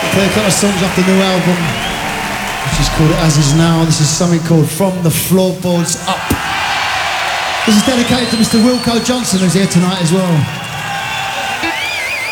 Play a couple of songs off the new album, which is called As Is Now. This is something called From the Floorboards Up. This is dedicated to Mr. Wilko Johnson, who's here tonight as well.